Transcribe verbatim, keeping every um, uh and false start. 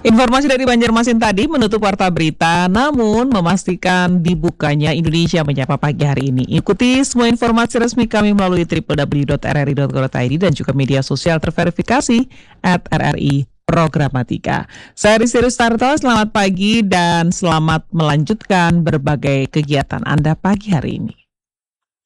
Informasi dari Banjarmasin tadi menutup warta berita, namun memastikan dibukanya Indonesia Menyapa pagi hari ini. Ikuti semua informasi resmi kami melalui w w w dot r r i dot go dot i d dan juga media sosial terverifikasi at R R I Programatika. Saya Rizky Rustarto, selamat pagi dan selamat melanjutkan berbagai kegiatan Anda pagi hari ini.